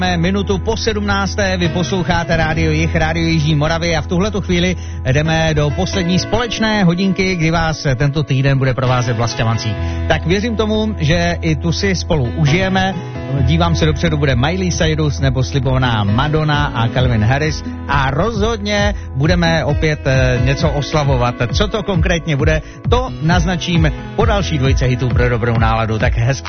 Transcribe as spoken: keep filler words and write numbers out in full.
Minutu po sedmnácté vy posloucháte Rádio Jih, Rádio Jižní Moravy a v tuhletu chvíli jdeme do poslední společné hodinky, kdy vás tento týden bude provázet Vlastě Mancí. Tak věřím tomu, že i tu si spolu užijeme. Dívám se dopředu, bude Miley Cyrus nebo slibovaná Madonna a Calvin Harris a rozhodně budeme opět něco oslavovat. Co to konkrétně bude, to naznačím po další dvojce hitů pro dobrou náladu. Tak hezky.